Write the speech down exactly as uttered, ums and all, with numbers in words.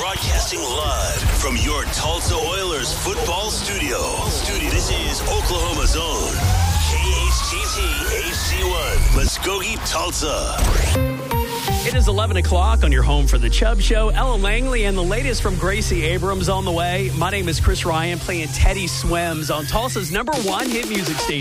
Broadcasting live from your Tulsa Oilers football studio. Studio. This is Oklahoma's own K H T T H C one, Muskogee, Tulsa. It is eleven o'clock on your home for the Chubb Show. Ella Langley and the latest from Gracie Abrams on the way. My name is Chris Ryan, playing Teddy Swims on Tulsa's number one hit music station.